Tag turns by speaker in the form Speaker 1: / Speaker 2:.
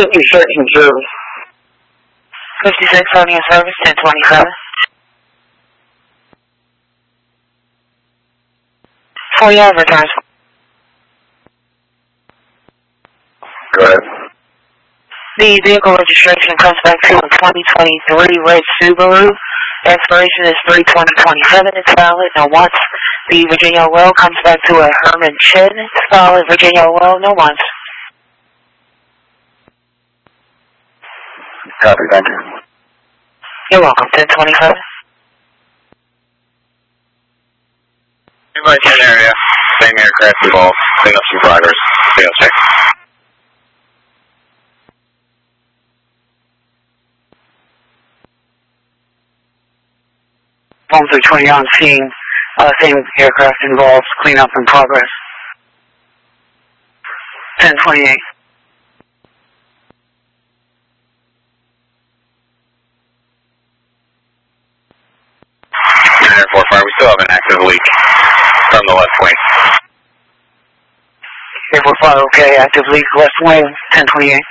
Speaker 1: 56 and 2.
Speaker 2: 56 on your service, 1027. For your advertisement.
Speaker 1: Go ahead.
Speaker 2: The vehicle registration comes back to a 2023 red Subaru. Expiration is 3/20/27. It's valid. No once. The Virginia Well comes back to a Herman Chin. It's valid. Virginia Well, no once.
Speaker 1: Copy, thank you.
Speaker 2: You're welcome. 1027.
Speaker 1: Anybody in the area? Same aircraft involved. Clean up some drivers. Stay on check.
Speaker 2: Phone 320 on scene. Same aircraft involved. Cleanup in progress. 1028.
Speaker 1: Airport Fire, we still have an active leak from the left wing.
Speaker 2: Airport Fire, okay. Active leak, left wing, 1028.